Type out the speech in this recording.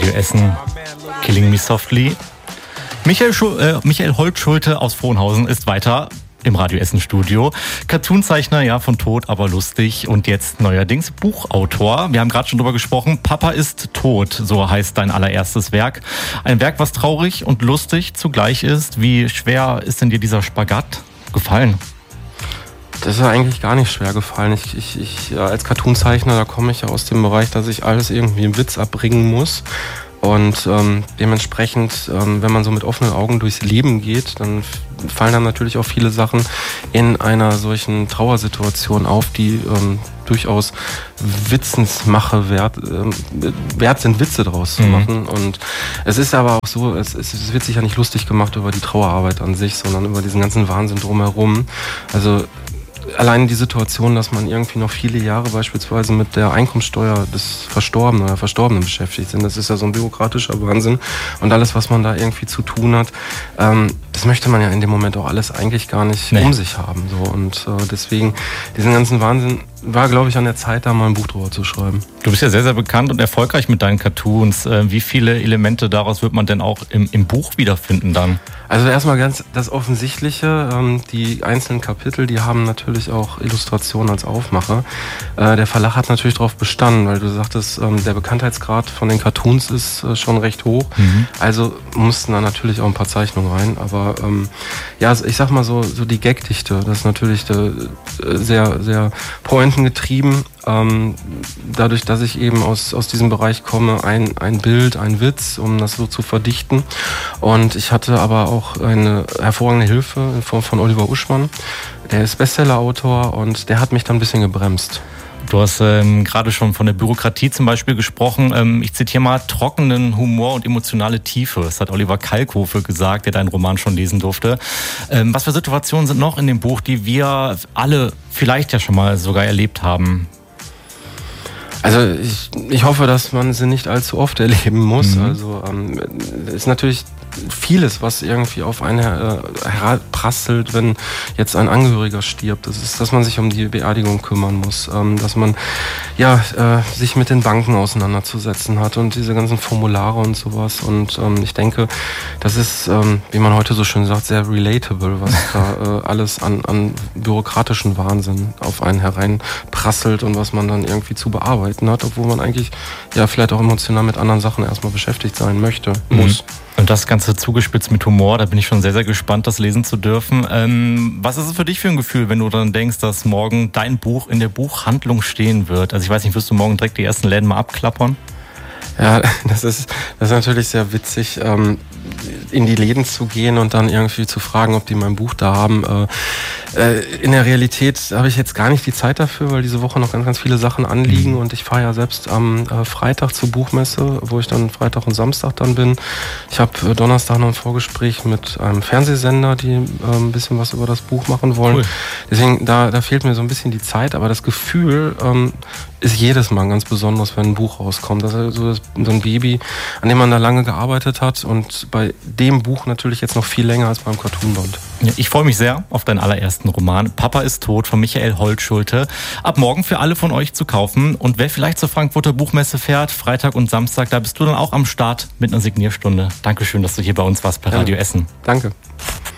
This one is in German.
Radio Essen. Killing Me Softly. Michael Holtschulte aus Frohnhausen ist weiter im Radio Essen Studio. Cartoonzeichner, ja, von tot, aber lustig. Und jetzt neuerdings Buchautor. Wir haben gerade schon drüber gesprochen. Papa ist tot, so heißt dein allererstes Werk. Ein Werk, was traurig und lustig zugleich ist. Wie schwer ist denn dir dieser Spagat gefallen? Das ist ja eigentlich gar nicht schwer gefallen. Ich als Cartoonzeichner, da komme ich ja aus dem Bereich, dass ich alles irgendwie im Witz abbringen muss. Und dementsprechend, wenn man so mit offenen Augen durchs Leben geht, dann fallen dann natürlich auch viele Sachen in einer solchen Trauersituation auf, die durchaus Witzensmache wert sind, Witze draus zu machen. Und es ist aber auch so, es wird sich ja nicht lustig gemacht über die Trauerarbeit an sich, sondern über diesen ganzen Wahnsinn drumherum. Also allein die Situation, dass man irgendwie noch viele Jahre beispielsweise mit der Einkommenssteuer des Verstorbenen oder Verstorbenen beschäftigt sind, das ist ja so ein bürokratischer Wahnsinn. Und alles, was man da irgendwie zu tun hat, das möchte man ja in dem Moment auch alles eigentlich gar nicht um sich haben. So. Und deswegen, diesen ganzen Wahnsinn war, glaube ich, an der Zeit, da mal ein Buch drüber zu schreiben. Du bist ja sehr, sehr bekannt und erfolgreich mit deinen Cartoons. Wie viele Elemente daraus wird man denn auch im Buch wiederfinden dann? Also erstmal ganz das Offensichtliche, die einzelnen Kapitel, die haben natürlich auch Illustrationen als Aufmacher. Der Verlag hat natürlich darauf bestanden, weil du sagtest, der Bekanntheitsgrad von den Cartoons ist schon recht hoch. Also mussten da natürlich auch ein paar Zeichnungen rein. Aber ja, ich sag mal so die Gagdichte, das ist natürlich sehr, sehr pointengetrieben. Dadurch, dass ich eben aus diesem Bereich komme, ein Bild, ein Witz, um das so zu verdichten. Und ich hatte aber auch eine hervorragende Hilfe in Form von Oliver Uschmann. Der ist Bestsellerautor und der hat mich dann ein bisschen gebremst. Du hast gerade schon von der Bürokratie zum Beispiel gesprochen. Ich zitiere mal: trockenen Humor und emotionale Tiefe. Das hat Oliver Kalkofe gesagt, der deinen Roman schon lesen durfte. Was für Situationen sind noch in dem Buch, die wir alle vielleicht ja schon mal sogar erlebt haben? Also ich hoffe, dass man sie nicht allzu oft erleben muss. Also ist natürlich vieles, was irgendwie auf einen herabprasselt, wenn jetzt ein Angehöriger stirbt. Das ist, dass man sich um die Beerdigung kümmern muss, dass man ja sich mit den Banken auseinanderzusetzen hat und diese ganzen Formulare und sowas. Und ich denke, das ist, wie man heute so schön sagt, sehr relatable, was da alles an bürokratischen Wahnsinn auf einen hereinprasselt und was man dann irgendwie zu bearbeiten hat, obwohl man eigentlich ja vielleicht auch emotional mit anderen Sachen erstmal beschäftigt sein möchte, muss. Und das Ganze zugespitzt mit Humor, da bin ich schon sehr, sehr gespannt, das lesen zu dürfen. Was ist es für dich für ein Gefühl, wenn du dann denkst, dass morgen dein Buch in der Buchhandlung stehen wird? Also ich weiß nicht, wirst du morgen direkt die ersten Läden mal abklappern? Ja, das ist natürlich sehr witzig, in die Läden zu gehen und dann irgendwie zu fragen, ob die mein Buch da haben. In der Realität habe ich jetzt gar nicht die Zeit dafür, weil diese Woche noch ganz, ganz viele Sachen anliegen und ich fahre ja selbst am Freitag zur Buchmesse, wo ich dann Freitag und Samstag dann bin. Ich habe Donnerstag noch ein Vorgespräch mit einem Fernsehsender, die ein bisschen was über das Buch machen wollen. Cool. Deswegen, da fehlt mir so ein bisschen die Zeit, aber das Gefühl ist jedes Mal ganz besonders, wenn ein Buch rauskommt. Das ist so ein Baby, an dem man da lange gearbeitet hat und bei dem Buch natürlich jetzt noch viel länger als beim Cartoonband. Ja, ich freue mich sehr auf deinen allerersten Roman. Papa ist tot von Michael Holtschulte. Ab morgen für alle von euch zu kaufen. Und wer vielleicht zur Frankfurter Buchmesse fährt, Freitag und Samstag, da bist du dann auch am Start mit einer Signierstunde. Dankeschön, dass du hier bei uns warst bei Radio Essen. Danke.